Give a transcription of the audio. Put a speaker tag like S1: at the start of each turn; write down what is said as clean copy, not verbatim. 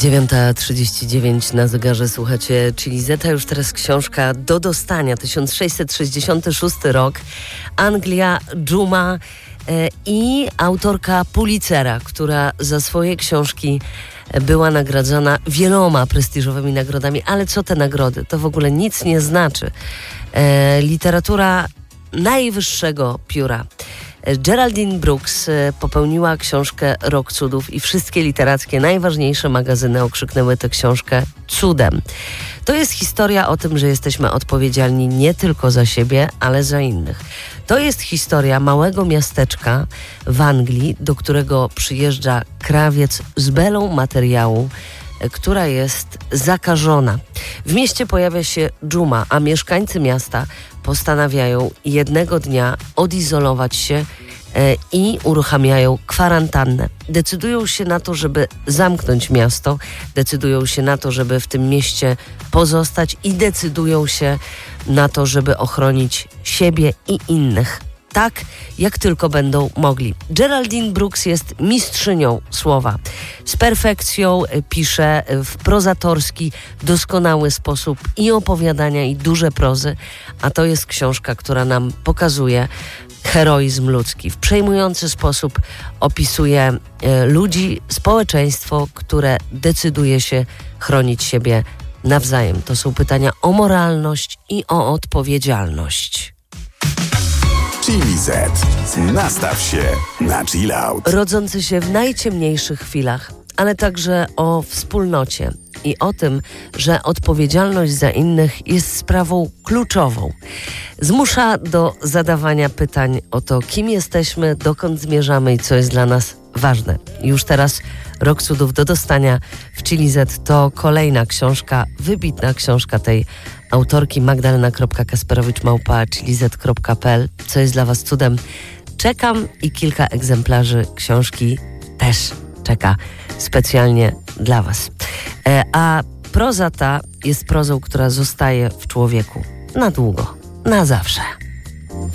S1: 9:39 na zegarze, słuchacie Chili Zeta. Już teraz książka do dostania, 1666 rok, Anglia, Dżuma i autorka Pulitzera, która za swoje książki była nagradzana wieloma prestiżowymi nagrodami, ale co te nagrody? To w ogóle nic nie znaczy. Literatura najwyższego pióra. Geraldine Brooks popełniła książkę Rok Cudów i wszystkie literackie, najważniejsze magazyny okrzyknęły tę książkę cudem. To jest historia o tym, że jesteśmy odpowiedzialni nie tylko za siebie, ale za innych. To jest historia małego miasteczka w Anglii, do którego przyjeżdża krawiec z belą materiału, która jest zakażona. W mieście pojawia się dżuma, a mieszkańcy miasta postanawiają jednego dnia odizolować się i uruchamiają kwarantannę. Decydują się na to, żeby zamknąć miasto, decydują się na to, żeby w tym mieście pozostać i decydują się na to, żeby ochronić siebie i innych. Tak, jak tylko będą mogli. Geraldine Brooks jest mistrzynią słowa. Z perfekcją pisze w prozatorski, doskonały sposób i opowiadania, i duże prozy, a to jest książka, która nam pokazuje heroizm ludzki. W przejmujący sposób opisuje ludzi, społeczeństwo, które decyduje się chronić siebie nawzajem. To są pytania o moralność i o odpowiedzialność.
S2: Chili Z. Nastaw się na chill out.
S1: Rodzący się w najciemniejszych chwilach, ale także o wspólnocie i o tym, że odpowiedzialność za innych jest sprawą kluczową. Zmusza do zadawania pytań o to, kim jesteśmy, dokąd zmierzamy i co jest dla nas ważne. Już teraz Rok Cudów do dostania w Chili Z to kolejna książka, wybitna książka tej autorki magdalena.kasperowicz@chiliz.pl. Co jest dla was cudem? Czekam i kilka egzemplarzy książki też czeka specjalnie dla was. A proza ta jest prozą, która zostaje w człowieku na długo, na zawsze.